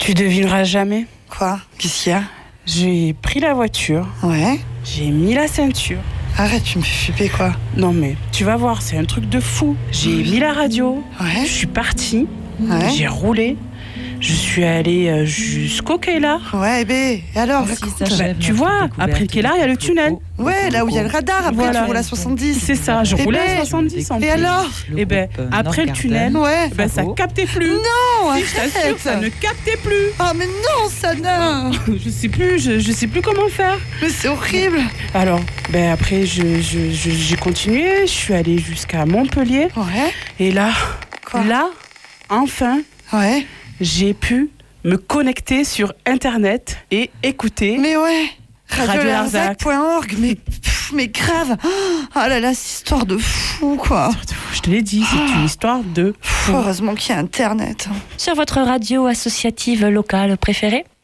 Tu devineras jamais. Quoi? Qu'est-ce qu'il y a? J'ai pris la voiture, Ouais. j'ai mis la ceinture. Arrête, tu me fais flipper, quoi. Non mais, tu vas voir, c'est un truc de fou. J'ai mis la radio, Ouais. je suis partie, Ouais. j'ai roulé, je suis allée jusqu'au Keylar. Ouais, et alors? Tu vois, après le Keylar, il y a le tunnel. Ouais, là où il y a le radar, après Voilà. tu roules à 70. C'est ça, je Eh roulais ben, à 70 en Et plus. alors? Et ben, après le tunnel, Ouais. ben, ça captait plus. Non, Si, je t'assure, ça ne captait plus. Oh, mais non, Sana! Je sais plus, je sais plus comment faire. Mais c'est horrible! Alors, ben après, j'ai continué, je suis allée jusqu'à Montpellier. Ouais. Et là, Quoi? enfin, Ouais. j'ai pu me connecter sur Internet et écouter. Mais ouais! Radio radiolarzac.org, mais grave! Oh là là, cette histoire de fou, quoi! Je te l'ai dit, c'est une histoire de fou. Heureusement qu'il y a Internet. Sur votre radio associative locale préférée?